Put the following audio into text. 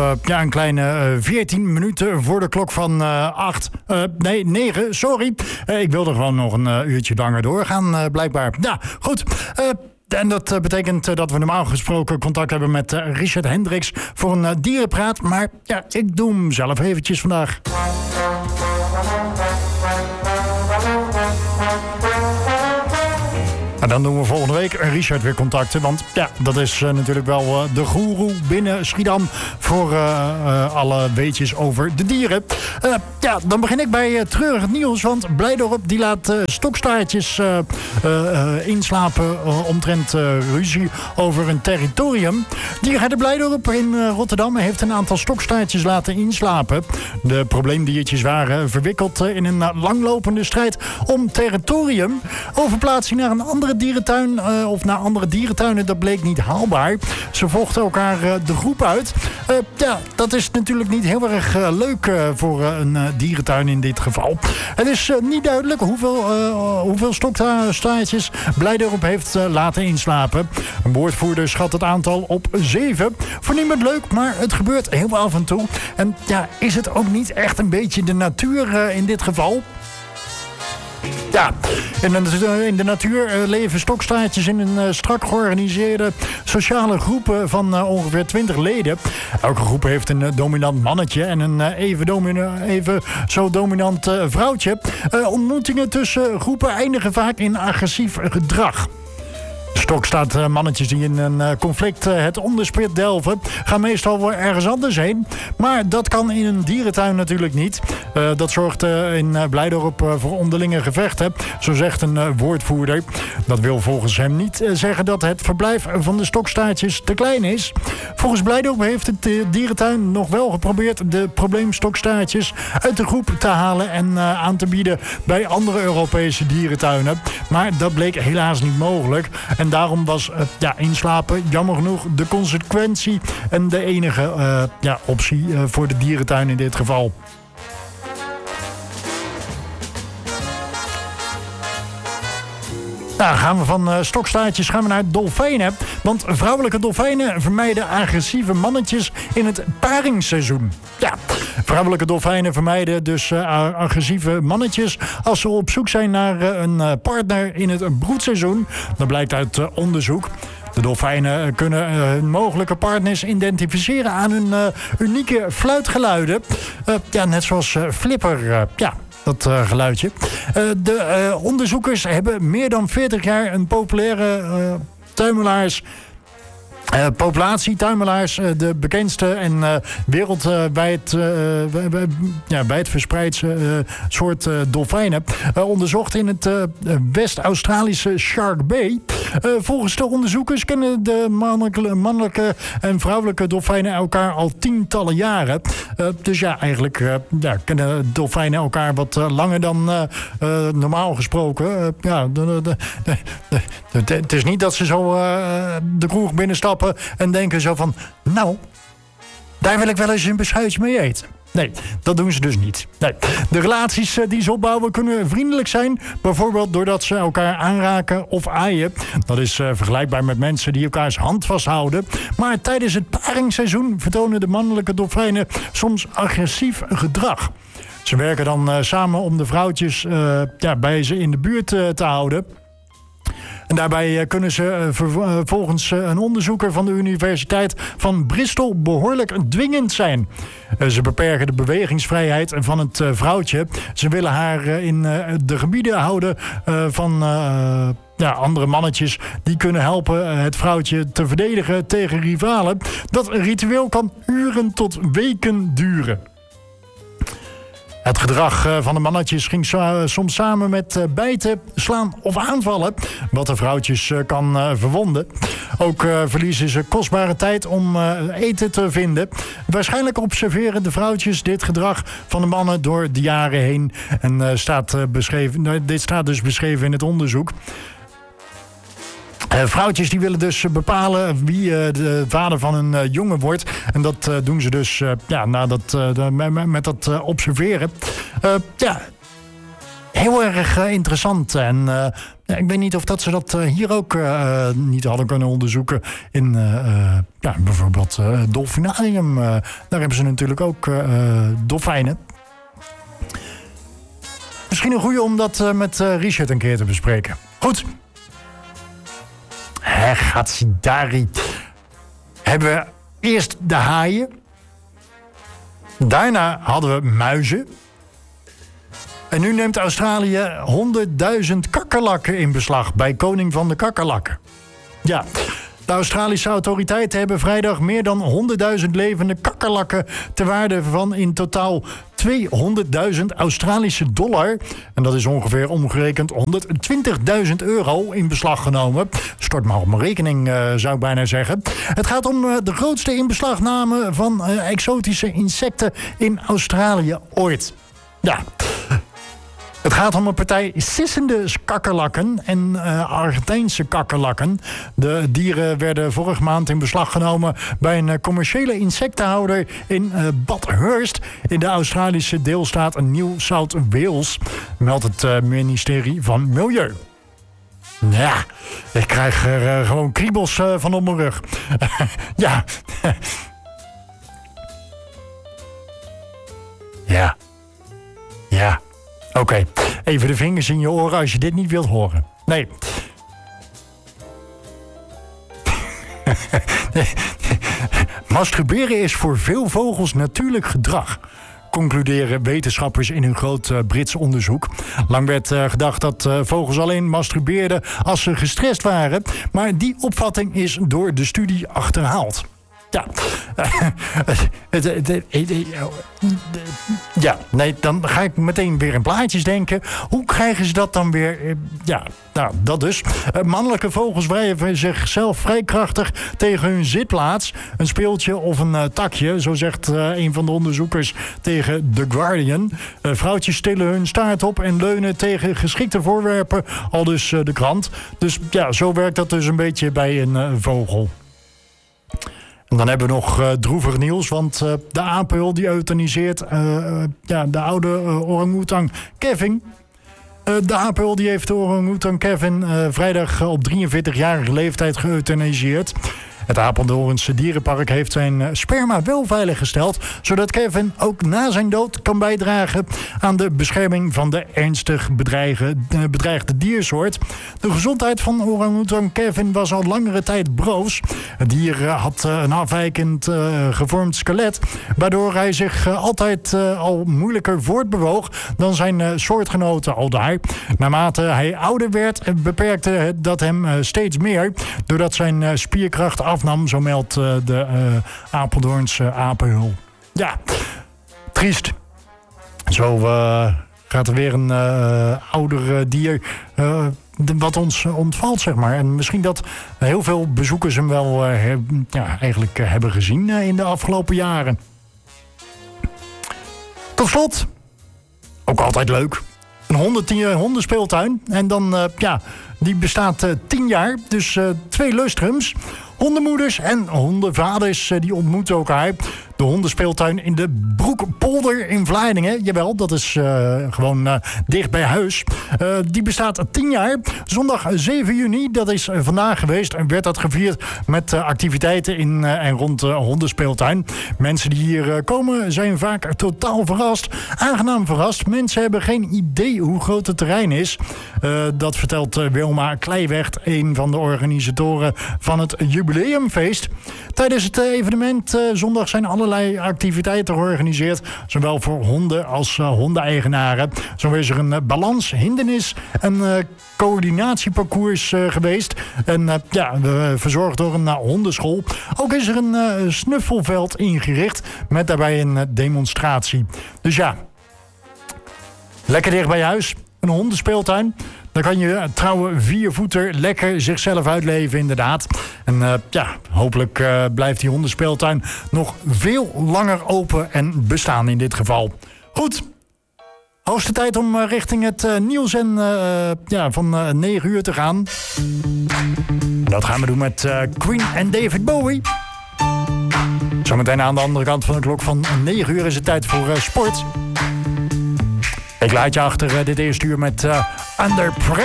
een kleine 14 minuten voor de klok van 9, sorry. Ik wilde gewoon nog een uurtje langer doorgaan, blijkbaar. Ja, goed. En dat betekent dat we normaal gesproken contact hebben met Richard Hendricks voor een dierenpraat. Maar ja, ik doe hem zelf eventjes vandaag. En dan doen we volgende week Richard weer contacten. Want ja, dat is natuurlijk wel de goeroe binnen Schiedam voor alle weetjes over de dieren. Dan begin ik bij treurig nieuws. Want Blijdorp die laat stokstaartjes inslapen omtrent ruzie over een territorium. Diergaarde Blijdorp in Rotterdam heeft een aantal stokstaartjes laten inslapen. De probleemdiertjes waren verwikkeld in een langlopende strijd om territorium. Overplaatsing naar een andere dierentuin of naar andere dierentuinen, dat bleek niet haalbaar. Ze vochten elkaar de groep uit. Dat is natuurlijk niet heel erg leuk voor een dierentuin in dit geval. Het is niet duidelijk hoeveel stokstaartjes Blijdorp heeft laten inslapen. Een woordvoerder schat het aantal op 7. Voor niemand leuk, maar het gebeurt heel af en toe. En ja, is het ook niet echt een beetje de natuur in dit geval? Ja, in de natuur leven stokstaartjes in een strak georganiseerde sociale groep van ongeveer 20 leden. Elke groep heeft een dominant mannetje en een even zo dominant vrouwtje. Ontmoetingen tussen groepen eindigen vaak in agressief gedrag. Stokstaartmannetjes die in een conflict het onderspit delven gaan meestal wel ergens anders heen. Maar dat kan in een dierentuin natuurlijk niet. Dat zorgt in Blijdorp voor onderlinge gevechten, zo zegt een woordvoerder. Dat wil volgens hem niet zeggen dat het verblijf van de stokstaartjes te klein is. Volgens Blijdorp heeft het dierentuin nog wel geprobeerd de probleemstokstaartjes uit de groep te halen en aan te bieden bij andere Europese dierentuinen. Maar dat bleek helaas niet mogelijk. En daarom was inslapen jammer genoeg de consequentie en de enige optie voor de dierentuin in dit geval. Nou, gaan we van stokstaartjes naar dolfijnen. Want vrouwelijke dolfijnen vermijden agressieve mannetjes in het paringsseizoen. Ja, vrouwelijke dolfijnen vermijden dus agressieve mannetjes als ze op zoek zijn naar een partner in het broedseizoen. Dat blijkt uit onderzoek. De dolfijnen kunnen hun mogelijke partners identificeren aan hun unieke fluitgeluiden. Net zoals Flipper, dat geluidje. De onderzoekers hebben meer dan 40 jaar een populaire populatie tuimelaars, de bekendste en wereldwijd wijd verspreid soort dolfijnen, onderzocht in het West-Australische Shark Bay. Volgens de onderzoekers kennen de mannelijke en vrouwelijke dolfijnen elkaar al tientallen jaren. Dus eigenlijk kennen dolfijnen elkaar wat langer dan normaal gesproken. Het is niet dat ze zo de kroeg binnenstappen en denken zo van, nou, daar wil ik wel eens een beschuitje mee eten. Nee, dat doen ze dus niet. Nee. De relaties die ze opbouwen kunnen vriendelijk zijn. Bijvoorbeeld doordat ze elkaar aanraken of aaien. Dat is vergelijkbaar met mensen die elkaars hand vasthouden. Maar tijdens het paringsseizoen vertonen de mannelijke dolfijnen soms agressief gedrag. Ze werken dan samen om de vrouwtjes bij ze in de buurt te houden. En daarbij kunnen ze volgens een onderzoeker van de Universiteit van Bristol behoorlijk dwingend zijn. Ze beperken de bewegingsvrijheid van het vrouwtje. Ze willen haar in de gebieden houden van andere mannetjes die kunnen helpen het vrouwtje te verdedigen tegen rivalen. Dat ritueel kan uren tot weken duren. Het gedrag van de mannetjes ging soms samen met bijten, slaan of aanvallen, wat de vrouwtjes kan verwonden. Ook verliezen ze kostbare tijd om eten te vinden. Waarschijnlijk observeren de vrouwtjes dit gedrag van de mannen door de jaren heen. En dit staat dus beschreven in het onderzoek. Vrouwtjes die willen dus bepalen wie de vader van een jongen wordt. En dat doen ze dus met dat observeren. heel erg interessant. En ik weet niet of dat ze dat hier ook niet hadden kunnen onderzoeken. In bijvoorbeeld Dolfinarium. Daar hebben ze natuurlijk ook dolfijnen. Misschien een goede om dat met Richard een keer te bespreken. Goed. Gatsidari. Hebben we eerst de haaien. Daarna hadden we muizen. En nu neemt Australië 100.000 kakkerlakken in beslag bij koning van de kakkerlakken. Ja, de Australische autoriteiten hebben vrijdag meer dan 100.000 levende kakkerlakken ter waarde van in totaal $200.000 Australische dollar. En dat is ongeveer omgerekend €120.000 in beslag genomen. Stort maar op mijn rekening, zou ik bijna zeggen. Het gaat om de grootste inbeslagname van exotische insecten in Australië ooit. Ja. Het gaat om een partij sissende kakkerlakken en Argentijnse kakkerlakken. De dieren werden vorige maand in beslag genomen bij een commerciële insectenhouder in Bathurst in de Australische deelstaat New South Wales, meldt het ministerie van Milieu. Ja, ik krijg er gewoon kriebels van op mijn rug. Ja. Ja. Oké, even de vingers in je oren als je dit niet wilt horen. Nee. Masturberen is voor veel vogels natuurlijk gedrag, concluderen wetenschappers in een groot Brits onderzoek. Lang werd gedacht dat vogels alleen masturbeerden als ze gestrest waren, maar die opvatting is door de studie achterhaald. Ja. Ja, nee, dan ga ik meteen weer in plaatjes denken. Hoe krijgen ze dat dan weer? Ja, nou, dat dus. Mannelijke vogels wrijven zichzelf vrij krachtig tegen hun zitplaats. Een speeltje of een takje, zo zegt een van de onderzoekers tegen The Guardian. Vrouwtjes tillen hun staart op en leunen tegen geschikte voorwerpen, aldus de krant. Dus ja, zo werkt dat dus een beetje bij een vogel. En dan hebben we nog droevig nieuws, want de apenhul die euthaniseert de oude orang-oetang Kevin. De apenhul die heeft de orang-oetang Kevin vrijdag op 43-jarige leeftijd geëuthaniseerd. Het Apeldoornse dierenpark heeft zijn sperma wel veiliggesteld, zodat Kevin ook na zijn dood kan bijdragen aan de bescherming van de ernstig bedreigde diersoort. De gezondheid van orang-oetang Kevin was al langere tijd broos. Het dier had een afwijkend gevormd skelet, waardoor hij zich altijd al moeilijker voortbewoog dan zijn soortgenoten aldaar. Naarmate hij ouder werd, beperkte dat hem steeds meer, doordat zijn spierkracht afnam, zo meldt de Apeldoornse apenhul. Ja, triest. Zo gaat er weer een ouder dier wat ons ontvalt, zeg maar. En misschien dat heel veel bezoekers hem wel eigenlijk hebben gezien in de afgelopen jaren. Tot slot, ook altijd leuk, een hondenspeeltuin. En dan, die bestaat 10 jaar, dus 2 lustrums. Hondenmoeders en hondenvaders die ontmoeten elkaar. De hondenspeeltuin in de Broekpolder in Vlaardingen. Jawel, dat is gewoon dicht bij huis. Die bestaat 10 jaar. Zondag 7 juni, dat is vandaag geweest. En werd dat gevierd met activiteiten in en rond de hondenspeeltuin. Mensen die hier komen zijn vaak totaal verrast. Aangenaam verrast. Mensen hebben geen idee hoe groot het terrein is. Dat vertelt Wilma Kleiweg, een van de organisatoren van het jubileumfeest. Tijdens het evenement zondag zijn allerlei activiteiten georganiseerd, zowel voor honden als hondeneigenaren. Zo is er een balans, hindernis en coördinatieparcours geweest. En verzorgd door een hondenschool. Ook is er een snuffelveld ingericht met daarbij een demonstratie. Dus ja, lekker dicht bij huis. Een hondenspeeltuin. Dan kan je trouwe viervoeter lekker zichzelf uitleven, inderdaad. En hopelijk blijft die hondenspeeltuin nog veel langer open en bestaan in dit geval. Goed. Hoogste tijd om richting het nieuws en van 9 uur te gaan. Dat gaan we doen met Queen en David Bowie. Zometeen aan de andere kant van de klok van 9 uur is het tijd voor sport. Ik laat je achter dit eerste uur met Under Pressure.